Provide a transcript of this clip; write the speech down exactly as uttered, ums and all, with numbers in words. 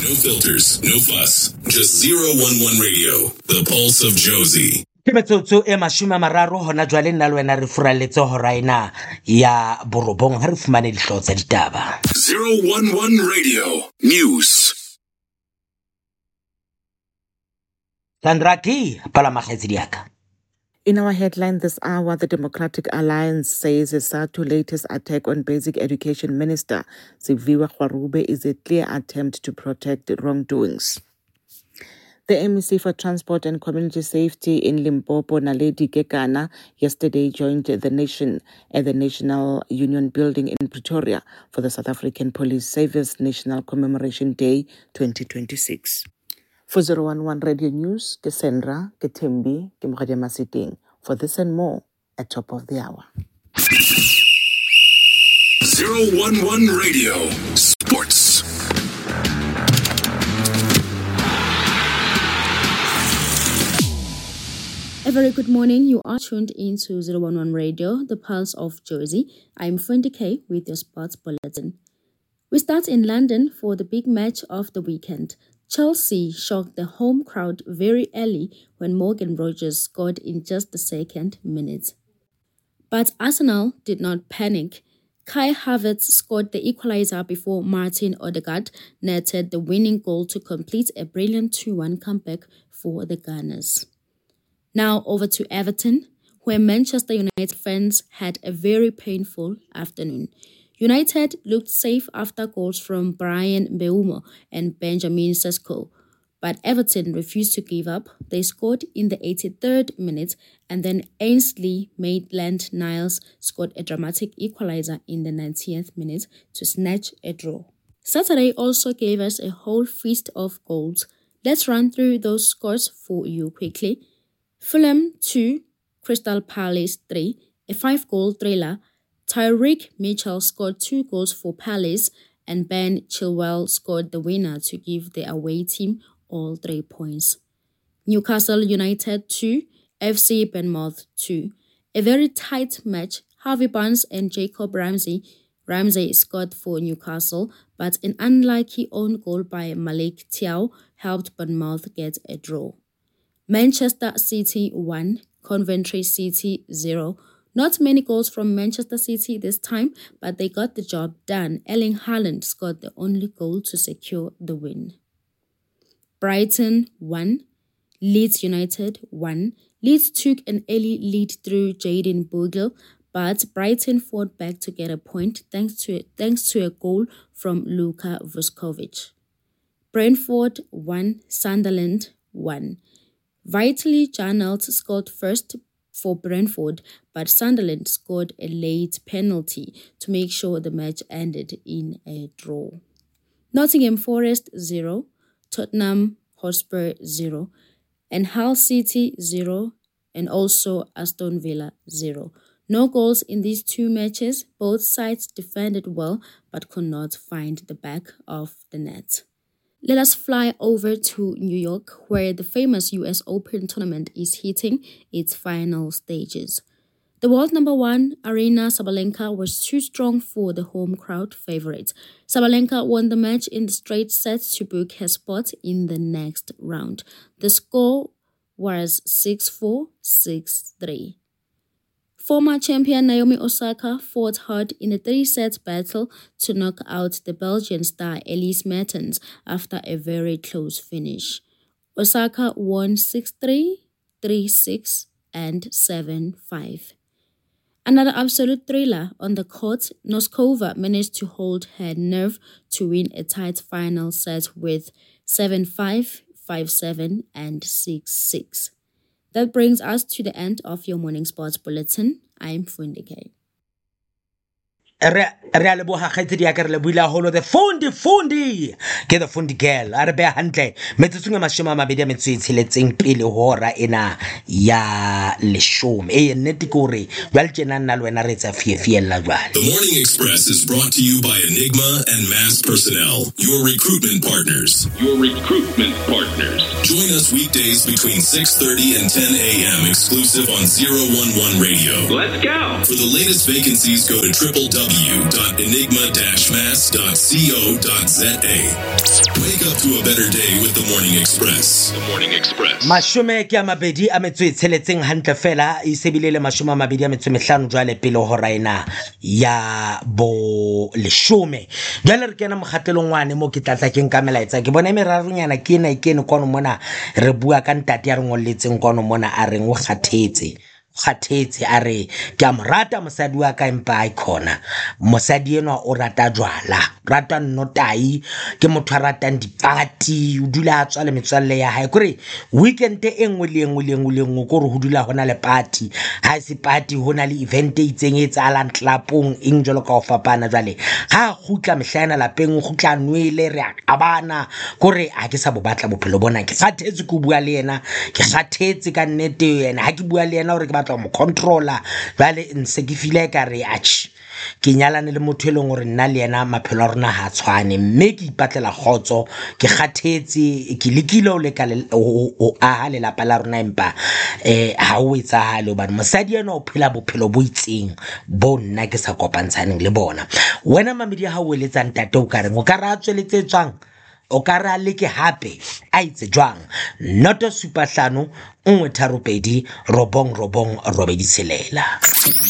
No filters, no fuss, just zero one one radio, the pulse of Josie. Ke metsotso e mashome a mararo hona jwale nna le wena re furalletse hora ena ya borobong ha re fumane dihlooho tsa ditaba. zero one one Radio News. Sandraki palamagetse diaka. In our headline this hour, the Democratic Alliance says SADTU's latest attack on Basic Education Minister Siphiwe Kgarube is a clear attempt to protect wrongdoings. The M E C for Transport and Community Safety in Limpopo, Naledi Kekana, yesterday joined the nation at the National Union Building in Pretoria for the South African Police Service National Commemoration Day twenty twenty-six. For zero one one Radio News, ke Sandra, ke Thembi, ke Mogadi Masiteng. For this and more, at top of the hour. zero one one Radio Sports. A very good morning. You are tuned into zero one one Radio, the pulse of Josie. I'm Fundi K with your sports bulletin. We start in London for the big match of the weekend. Chelsea shocked the home crowd very early when Morgan Rogers scored in just the second minute. But Arsenal did not panic. Kai Havertz scored the equalizer before Martin Odegaard netted the winning goal to complete a brilliant two one comeback for the Gunners. Now over to Everton, where Manchester United fans had a very painful afternoon. United looked safe after goals from Brian Mbeumo and Benjamin Sesko, but Everton refused to give up. They scored in the eighty-third minute, and then Ainsley Maitland-Niles scored a dramatic equalizer in the ninetieth minute to snatch a draw. Saturday also gave us a whole feast of goals. Let's run through those scores for you quickly. Fulham two, Crystal Palace three, a five-goal thriller. Tyreek Mitchell scored two goals for Palace, and Ben Chilwell scored the winner to give the away team all three points. Newcastle United two, F C Bournemouth two. A very tight match. Harvey Barnes and Jacob Ramsey. Ramsey scored for Newcastle, but an unlucky own goal by Malik Thiaw helped Bournemouth get a draw. Manchester City one, Coventry City zero. Not many goals from Manchester City this time, but they got the job done. Erling Haaland scored the only goal to secure the win. Brighton one, Leeds United one. Leeds took an early lead through Jayden Bogle, but Brighton fought back to get a point thanks to, thanks to a goal from Luka Vuskovic. Brentford one, Sunderland one. Vitaly Janelt scored first for Brentford, but Sunderland scored a late penalty to make sure the match ended in a draw. Nottingham Forest zero, Tottenham Hotspur zero, and Hull City zero, and also Aston Villa zero. No goals in these two matches. Both sides defended well but could not find the back of the net. Let us fly over to New York, where the famous U S Open tournament is hitting its final stages. The world number one, Aryna Sabalenka, was too strong for the home crowd favorites. Sabalenka won the match in the straight sets to book her spot in the next round. The score was six four, six three. Former champion Naomi Osaka fought hard in a three-set battle to knock out the Belgian star Elise Mertens after a very close finish. Osaka won six three, three six, and seven five. Another absolute thriller on the court, Noskova managed to hold her nerve to win a tight final set with seven five, five seven, and six six. That brings us to the end of your morning sports bulletin. I'm Fundi K. Re re le boha khaitse di akere le buila holo the Fundi Fundi ke the Fundi girl a re be hantle metsotso e mashome a mabedi a metso e tsheletseng pele hora ena ya leshome e nnete ke hore jwa le tjena nna le wena re tsa fiefiella jwale. The Morning Express is brought to you by Enigma and Mass Personnel, your recruitment partners. Your recruitment partners. Join us weekdays between six thirty and ten a.m. exclusive on zero one one Radio. Let's go. For the latest vacancies, go to triple w w dot enigma dash mass dot co dot za. Wake up to a better day with the Morning Express. The Morning Express. Mashome ke a mabedi a metso e tsheletseng hantle fela e sebile le mashome a mabedi a metso e mehlano jwale pele ho raina ya bo leshome. Jwale re kena mokgatelong wane mo ke tlatla ke nka melaetsa ke bona meraronyana ke ena e kene kono mona re bua ka ntate ya re ngolletseng kono mona a reng o kgathetse kgathetse a re ke a morata mosadi wa ka empa icona mosadi enwa o rata jwala rata nnotai ke motho a ratang dipati o dula a tswa le metswalle ya hae kore weekend e nngwe le nngwe le nngwe le nngwe kore ho dula hona le party ha se party hona le event e itseng e tsalang tlapong eng jolo ka o fapana jwale ha khutla mehlaena lapeng o khutla nwele re a bana kore a ke sa bo batla bophelo bona ke kgathetse go bua le yena ke kgathetse ka nnete yena ha ke bua le yena hore ke batla mo controller jwale nse ke file ka re ach ke nyalane le motho e leng hore nna le yena maphelo a rona ha tshwane mme ke ipatlela khotso ke kgathetse ke lekile o le ka o a le lapa la rona empa eh ha o etsa halo ba mosadi ena o phela bophelo bo itseng bo nna ke sa kopantshaneng le bona wena mamedi ha o eletsa ntate o ka reng o ka ra tsweletse tswang o ka ra le ke hape a itse jwang noto supa hlano nngwe tharo pedi robong robong robedi tshelela.